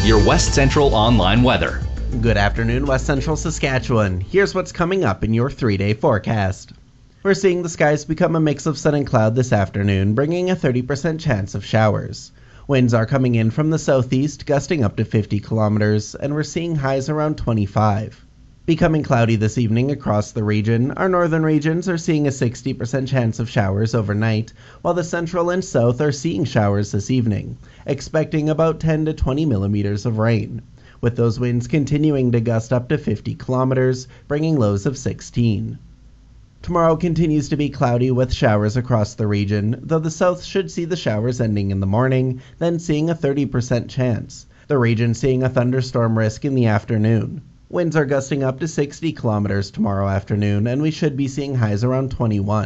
your West Central online weather. Good afternoon, West Central Saskatchewan. Here's what's coming up in your 3-day forecast. We're seeing the skies become a mix of sun and cloud this afternoon, bringing a 30% chance of showers. Winds are coming in from the southeast, gusting up to 50 kilometers, and we're seeing highs around 25. Becoming cloudy this evening across the region, our northern regions are seeing a 60% chance of showers overnight, while the central and south are seeing showers this evening, expecting about 10 to 20 millimeters of rain, with those winds continuing to gust up to 50 kilometers, bringing lows of 16. Tomorrow continues to be cloudy with showers across the region, though the south should see the showers ending in the morning, then seeing a 30% chance. The region seeing a thunderstorm risk in the afternoon. Winds are gusting up to 60 kilometers tomorrow afternoon, and we should be seeing highs around 21.